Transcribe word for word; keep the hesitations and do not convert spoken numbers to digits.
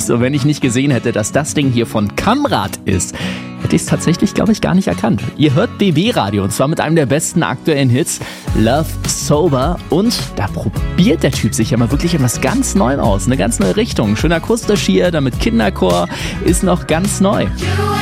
Hits. Und wenn ich nicht gesehen hätte, dass das Ding hier von Kamrat ist, hätte ich es tatsächlich, glaube ich, gar nicht erkannt. Ihr hört B B Radio und zwar mit einem der besten aktuellen Hits, Love Sober. Und da probiert der Typ sich ja mal wirklich etwas ganz Neues aus, eine ganz neue Richtung. Schön akustisch hier, damit Kinderchor ist noch ganz neu.